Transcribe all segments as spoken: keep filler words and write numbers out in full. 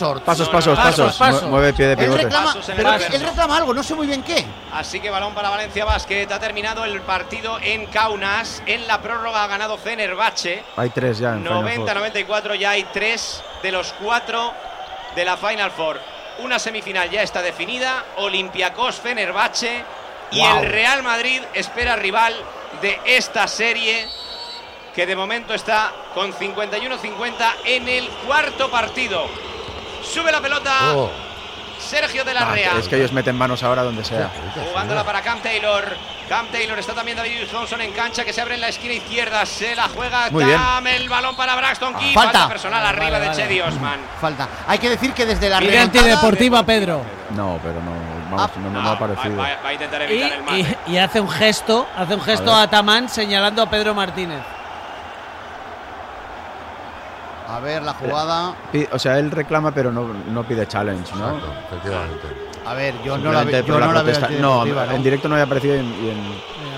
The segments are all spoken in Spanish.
Pasos, pasos, pasos, pasos. Mueve el pie de pivote. Él reclama, pero él reclama algo, no sé muy bien qué. Así que balón para Valencia Basket. Ha terminado el partido en Kaunas. En la prórroga ha ganado Fenerbahce. Hay tres ya en noventa noventa y cuatro, ya hay tres de los cuatro de la Final Four. Una semifinal ya está definida. Olympiacos, Fenerbahce. Y wow. El Real Madrid espera rival de esta serie, que de momento está con cincuenta y uno cincuenta en el cuarto partido. Sube la pelota oh. Sergio de la ah, Rea. Es que ellos meten manos ahora donde sea. Jugándola para Cam Taylor. Cam Taylor, está también David Thompson en cancha, que se abre en la esquina izquierda. Se la juega Muy Cam, bien. El balón para Braxton Key. Falta. Falta personal vale, arriba vale, de vale. Chedi Osman. Falta. Hay que decir que desde la remontada antideportiva, Pedro. No, pero no, vamos, ah, no, no, no me ha parecido. Va, va a intentar evitar y, el mal. Y, y hace un gesto, hace un gesto a, a Tamán señalando a Pedro Martínez. A ver la jugada. O sea, él reclama, pero no, no pide challenge, ¿no? Exacto, efectivamente. A ver, yo no la, ve, yo no la veo. No, ¿no? En directo no había aparecido y en. Y en...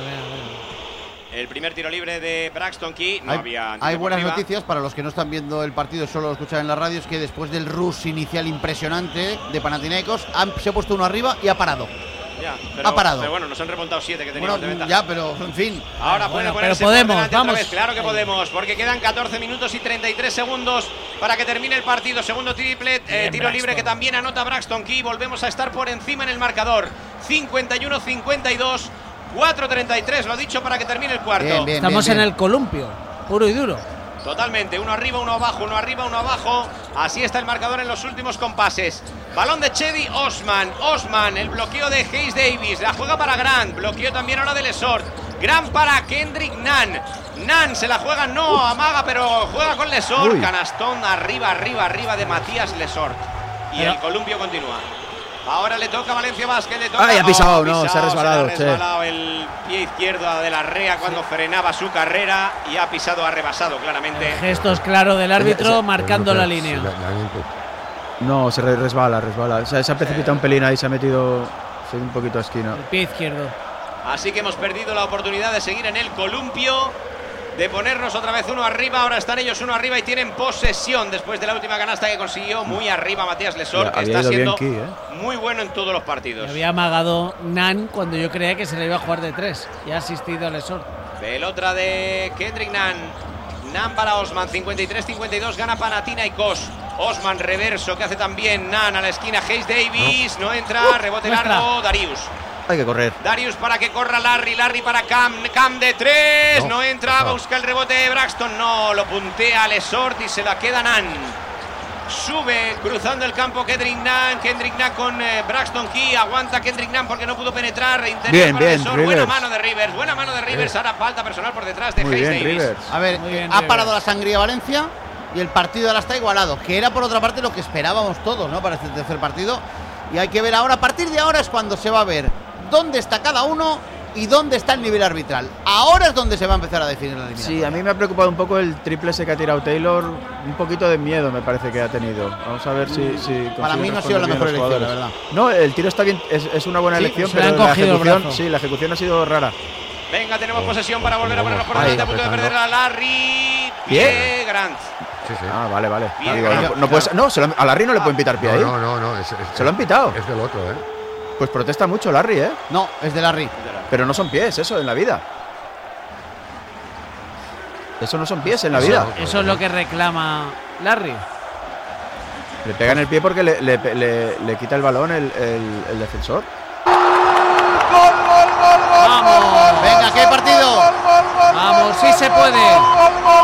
El primer tiro libre de Braxton Key. No hay, había hay buenas noticias para los que no están viendo el partido, solo lo escuchan en la radio. Es que después del rush inicial impresionante de Panathinaikos, han, se ha puesto uno arriba y ha parado. Ya, pero, ha parado. Pero bueno, nos han remontado siete que teníamos bueno, de ventaja. Ya, pero en fin. Ahora bueno, puede pero podemos, vamos. Claro que podemos, porque quedan catorce minutos y treinta y tres segundos para que termine el partido. Segundo triple, eh, tiro Braxton. libre que también anota Braxton Key. Volvemos a estar por encima en el marcador. cincuenta y uno cincuenta y dos, cuatro treinta y tres, lo dicho, para que termine el cuarto. Bien, bien, Estamos bien, bien. en el columpio, puro y duro. Totalmente, uno arriba, uno abajo, uno arriba, uno abajo. Así está el marcador en los últimos compases. Balón de Chedi Osman. Osman, el bloqueo de Hayes Davis. La juega para Grant. Bloqueo también ahora de Lesort. Grant para Kendrick Nunn. Nunn se la juega, no amaga, pero juega con Lesort. Uy. Canastón arriba, arriba, arriba de Matías Lesort. Y pero el columpio continúa. Ahora le toca a Valencia Basket, le toca. ¡Ay, ha pisado! Oh, ha pisado no, se ha resbalado. Se ha resbalado che. el pie izquierdo de la Rea cuando sí. frenaba su carrera y ha pisado, ha rebasado claramente. El gesto es claro del árbitro sí, marcando sí, la línea. Sí, no, se resbala, resbala. O sea, se ha precipitado sí. un pelín ahí, se ha metido sí, un poquito a esquina. El pie izquierdo. Así que hemos perdido la oportunidad de seguir en el columpio, de ponernos otra vez uno arriba. Ahora están ellos uno arriba y tienen posesión después de la última canasta que consiguió muy arriba Matías Lesort, que está siendo aquí, ¿eh? muy bueno en todos los partidos. Me había amagado Nunn cuando yo creía que se le iba a jugar de tres y ha asistido a Lesort. Pelota de Kendrick Nunn. Nunn para Osman, cincuenta y tres cincuenta y dos, gana Panathinaikos. Osman reverso que hace también Nunn a la esquina. Hayes Davis no, no entra, rebote no largo, Darius. Hay que correr. Darius para que corra Larry, Larry para Cam, Cam de tres, no, no entra, no. busca el rebote de Braxton, no, lo puntea Lesort y se la queda Nunn. Sube cruzando el campo Kendrick Nunn, Kendrick Nunn con eh, Braxton Key, aguanta Kendrick Nunn porque no pudo penetrar, bien, bien, buena mano de Rivers, buena mano de Rivers, ahora falta personal por detrás de Hayes Davis. Rivers. A ver, bien, ha Rivers. parado la sangría Valencia y el partido ahora está igualado, que era por otra parte lo que esperábamos todos, ¿no? Para este tercer partido, y hay que ver ahora, a partir de ahora es cuando se va a ver dónde está cada uno y dónde está el nivel arbitral. Ahora es donde se va a empezar a definir la eliminatoria. Sí, a mí me ha preocupado un poco el triple ese que ha tirado Taylor, un poquito de miedo me parece que ha tenido. Vamos a ver si, si para mí no ha sido la mejor elección, la verdad. No, el tiro está bien, es, es una buena sí, elección, pero la ejecución, sí, la ejecución ha sido rara. Venga, tenemos posesión para volver a ponernos por delante, a punto de perder a Larry. Pie Grant. Sí, sí. Ah, vale, vale. Ah, digo, no, no, puedes, no, se lo, a Larry no le pueden pitar pie no, ahí. No, no, no. Es, es, se lo han pitado. Es del otro, ¿eh? Pues protesta mucho Larry, ¿eh? No, es de Larry. Pero no son pies, eso, en la vida. Eso no son pies en la vida. Eso, eso es lo que reclama Larry. Le pega en el pie porque le, le, le, le quita el balón el, el, el defensor. ¡Vamos! ¡Venga, qué partido! ¡Vamos, sí se puede!